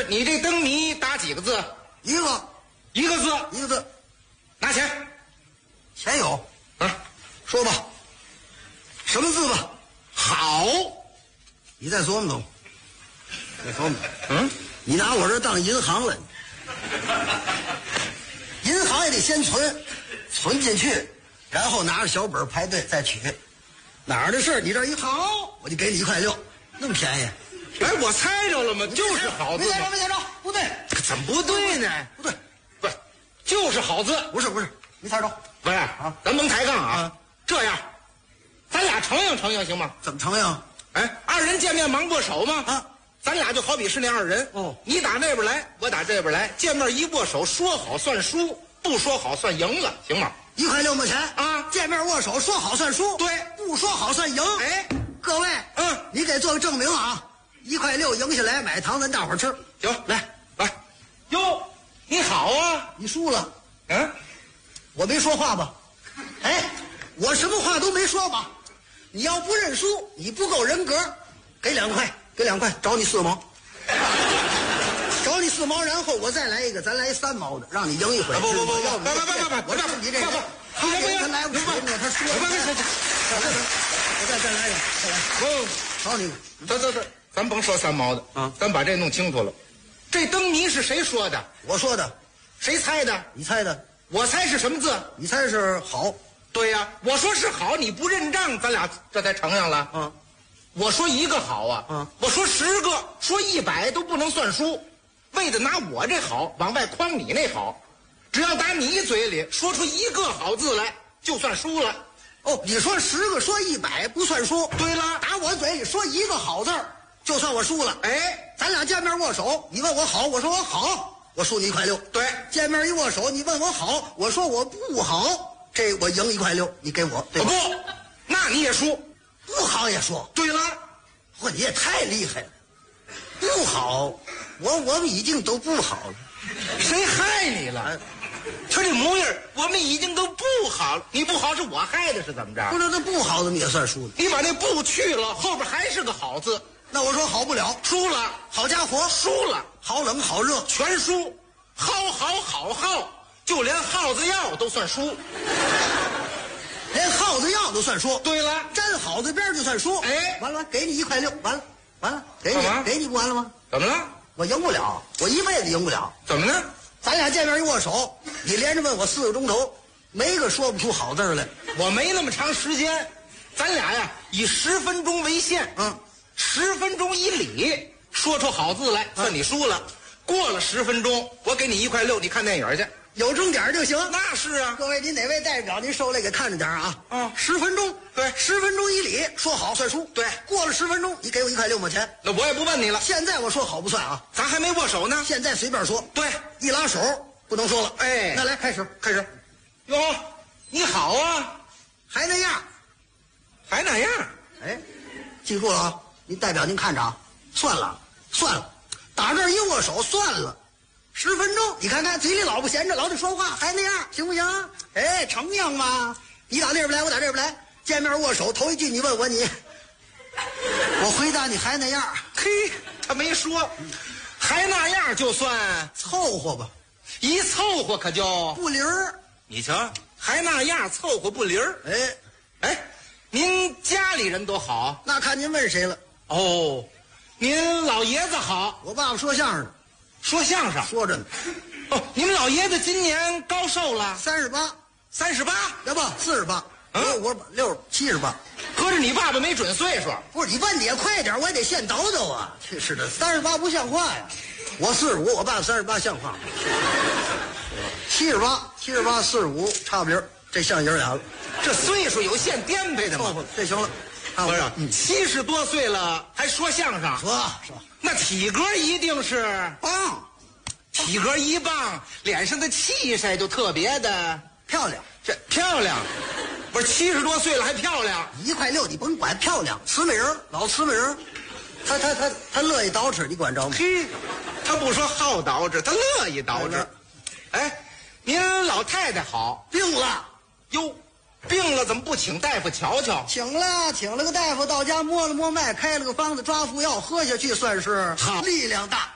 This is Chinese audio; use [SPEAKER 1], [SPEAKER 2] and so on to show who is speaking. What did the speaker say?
[SPEAKER 1] 你这灯谜打几个字？
[SPEAKER 2] 一个
[SPEAKER 1] 字。拿钱。
[SPEAKER 2] 钱有
[SPEAKER 1] 啊，
[SPEAKER 2] 说吧，什么字吧？
[SPEAKER 1] 好。
[SPEAKER 2] 你再琢磨琢磨，再琢磨。你拿我这当银行了？银行也得先存进去，然后拿着小本排队再取。哪儿的事你这一好，我就给你1.6块，那么便宜。
[SPEAKER 1] 哎，我猜着了吗？就是好字。
[SPEAKER 2] 没猜着，不对。
[SPEAKER 1] 怎么不对呢？
[SPEAKER 2] 不对，
[SPEAKER 1] 就是好字。
[SPEAKER 2] 不是，没猜着。
[SPEAKER 1] 不是啊，咱甭抬杠啊。这样，咱俩承应行吗？
[SPEAKER 2] 怎么承应？
[SPEAKER 1] 哎，二人见面忙握手吗？
[SPEAKER 2] 啊，
[SPEAKER 1] 咱俩就好比是那二人。
[SPEAKER 2] 哦，
[SPEAKER 1] 你打那边来，我打这边来，见面一握手，说好算输，不说好算赢了，行吗
[SPEAKER 2] ？1.6块钱
[SPEAKER 1] 啊！
[SPEAKER 2] 见面握手，说好算输，
[SPEAKER 1] 对，
[SPEAKER 2] 不说好算赢。
[SPEAKER 1] 哎，
[SPEAKER 2] 各位，你给做个证明啊！1.6块赢下来，买糖咱大伙吃。
[SPEAKER 1] 行，来。哟，你好啊！
[SPEAKER 2] 你输了。我没说话吧？哎，我什么话都没说吧？你要不认输，你不够人格，给2块，找你4毛，找你4毛，然后我再来一个，咱来3毛的，让你赢一回。不，我让你这个，他来不及呢，他说，我再来一个，找你，
[SPEAKER 1] 咱甭说3毛的啊，咱把这弄清楚了。这灯谜是谁说的？
[SPEAKER 2] 我说的。
[SPEAKER 1] 谁猜的？
[SPEAKER 2] 你猜的。
[SPEAKER 1] 我猜是什么字？
[SPEAKER 2] 你猜是好。
[SPEAKER 1] 对呀，我说是好，你不认账，咱俩这才承应了。我说一个好啊，我说10个，说100都不能算输，为的拿我这好往外诓你那好，只要打你嘴里说出一个好字来，就算输了。
[SPEAKER 2] 哦，你说10个，说100不算输。
[SPEAKER 1] 对了，
[SPEAKER 2] 打我嘴里说一个好字儿，就算我输了。
[SPEAKER 1] 哎，
[SPEAKER 2] 咱俩见面握手，你问我好，我说我好，我输你1.6块。
[SPEAKER 1] 对，
[SPEAKER 2] 见面一握手，你问我好，我说我不好，这我赢1.6块，你给我，对吧？
[SPEAKER 1] 不，那你也输，
[SPEAKER 2] 不好也说。
[SPEAKER 1] 对了，
[SPEAKER 2] 嚯，你也太厉害了，不好，我们已经都不好了，
[SPEAKER 1] 谁害你了？他这模样，我们已经都不好了，你不好是我害的，是怎么着？
[SPEAKER 2] 不是，那不好的你也算输的。
[SPEAKER 1] 你把那不去了，后边还是个好字。
[SPEAKER 2] 那我说好不了，
[SPEAKER 1] 输了。
[SPEAKER 2] 好家伙，
[SPEAKER 1] 输了。
[SPEAKER 2] 好冷好热
[SPEAKER 1] 全输。好，就连耗子药都算输。
[SPEAKER 2] 连耗子药都算输。
[SPEAKER 1] 对了，
[SPEAKER 2] 站好字边就算输。
[SPEAKER 1] 哎，
[SPEAKER 2] 完了，给你1.6块，完了，给你不完了吗？
[SPEAKER 1] 怎么了？
[SPEAKER 2] 我赢不了，我一辈子赢不了。
[SPEAKER 1] 怎么呢？
[SPEAKER 2] 咱俩见面一握手，你连着问我4个钟头，没个说不出好字来。
[SPEAKER 1] 我没那么长时间，咱俩呀以10分钟为限，10分钟以里说出好字来，算你输了。过了10分钟，我给你1.6块，你看电影去，
[SPEAKER 2] 有正点就行。
[SPEAKER 1] 那是啊。
[SPEAKER 2] 各位，您哪位代表您受累给看着点啊！10分钟，
[SPEAKER 1] 对
[SPEAKER 2] ，10分钟以里说好算输。
[SPEAKER 1] 对，
[SPEAKER 2] 过了10分钟，你给我1.6块钱。
[SPEAKER 1] 那我也不问你了。
[SPEAKER 2] 现在我说好不算啊，
[SPEAKER 1] 咱还没握手呢。
[SPEAKER 2] 现在随便说。
[SPEAKER 1] 对，
[SPEAKER 2] 一拉手不能说了。
[SPEAKER 1] 哎，
[SPEAKER 2] 那来开始。
[SPEAKER 1] 哟，你好啊，
[SPEAKER 2] 还那样。哎，记住了啊！您代表您看着啊，算了，打这儿一握手算了，10分钟，你看看嘴里老不闲着，老得说话，还那样行不行？哎，承应嘛！你打那边来，我打这边来，见面握手，头一句你问我你，我回答你还那样。
[SPEAKER 1] 嘿，他没说，还那样就算
[SPEAKER 2] 凑合吧，
[SPEAKER 1] 一凑合可就
[SPEAKER 2] 不灵儿。
[SPEAKER 1] 你瞧，还那样凑合不灵儿。哎，您家里人多好？
[SPEAKER 2] 那看您问谁了。
[SPEAKER 1] 哦，您老爷子好。
[SPEAKER 2] 我爸爸说相声的。
[SPEAKER 1] 说相声
[SPEAKER 2] 说着呢。
[SPEAKER 1] 哦，你们老爷子今年高寿了
[SPEAKER 2] ？38，要不48。我68。
[SPEAKER 1] 合着你爸爸没准岁数？
[SPEAKER 2] 不是，你问的也快点，我也得现倒倒啊！真是的，38不像话呀！我45，我爸爸38像话吗？78、45差不离，这像爷俩了。
[SPEAKER 1] 这岁数有现颠沛的吗？
[SPEAKER 2] 这行了。
[SPEAKER 1] 不是，70多岁了还说相声？
[SPEAKER 2] 说，
[SPEAKER 1] 那体格一定是
[SPEAKER 2] 棒，
[SPEAKER 1] 体格一棒，脸上的气色就特别的
[SPEAKER 2] 漂亮。
[SPEAKER 1] 这漂亮，不是70多岁了还漂亮
[SPEAKER 2] ？1.6块你甭管漂亮，慈美人，老慈美人，他乐意捯饬，你管着吗？
[SPEAKER 1] 嘿，他不说好捯饬，他乐意捯饬。哎，您老太太好，
[SPEAKER 2] 病了
[SPEAKER 1] 哟。病了怎么不请大夫瞧瞧？
[SPEAKER 2] 请了个大夫到家摸了摸脉，开了个方子，抓服药喝下去，算是
[SPEAKER 1] 好，
[SPEAKER 2] 力量大。